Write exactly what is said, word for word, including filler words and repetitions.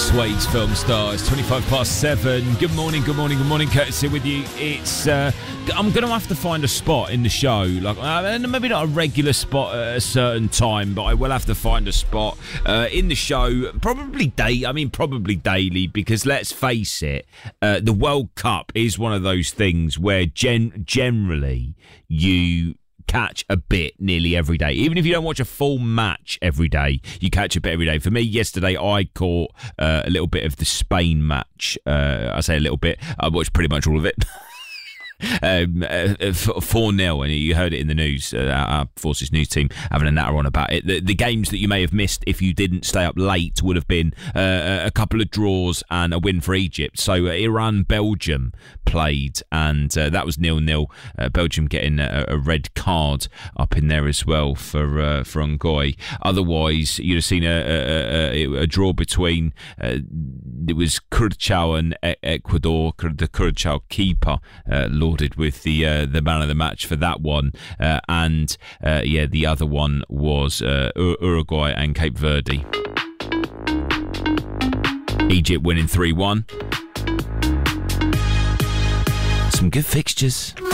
Suede's film star. It's twenty-five past seven. Good morning, good morning, good morning. Curtis here with you. It's uh, I'm going to have to find a spot in the show, like uh, maybe not a regular spot at a certain time, but I will have to find a spot uh, in the show, probably day. I mean, probably daily, because let's face it, uh, the World Cup is one of those things where gen- generally you catch a bit nearly every day. Even if you don't watch a full match every day, you catch a bit every day. For me, yesterday, I caught uh, a little bit of the Spain match. Uh, I say a little bit. I watched pretty much all of it. Um, uh, four nil, and you heard it in the news, uh, our Forces news team having a natter on about it. The, the games that you may have missed if you didn't stay up late would have been uh, a couple of draws and a win for Egypt. So uh, Iran-Belgium played, and uh, that was nil nil. Uh, Belgium getting a, a red card up in there as well for uh, for Ngoy. Otherwise, you'd have seen a, a, a, a draw between uh, it was Curacao and Ecuador. The Curacao keeper uh, lauded with the uh, the man of the match for that one, uh, and uh, yeah, the other one was uh, Uruguay and Cape Verde. Egypt winning three one. Some good fixtures.